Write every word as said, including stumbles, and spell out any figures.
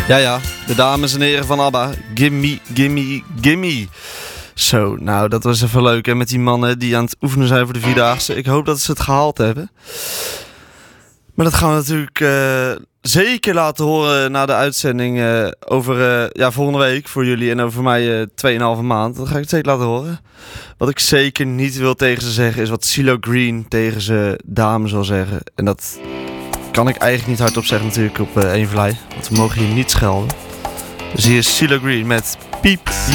Ja, ja, de dames en heren van ABBA. Gimme, gimme, gimme. Zo, nou, dat was even leuk, hè, met die mannen die aan het oefenen zijn voor de Vierdaagse. Ik hoop dat ze het gehaald hebben. Maar dat gaan we natuurlijk uh, zeker laten horen na de uitzending uh, over uh, ja, volgende week voor jullie en over mij uh, tweeënhalve maand. Dat ga ik het zeker laten horen. Wat ik zeker niet wil tegen ze zeggen is wat CeeLo Green tegen zijn dame zal zeggen. En dat kan ik eigenlijk niet hardop zeggen natuurlijk op uh, één vlei. Want we mogen hier niet schelden. Dus hier is CeeLo Green met Piep